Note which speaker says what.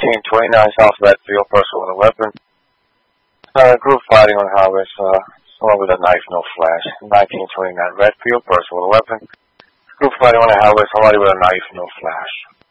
Speaker 1: 1929 South Redfield, person with a weapon. Group fighting on highways, someone with a knife, no flash. 1929 Redfield, person with a weapon. Group fighting on the highway, somebody with a knife, no flash.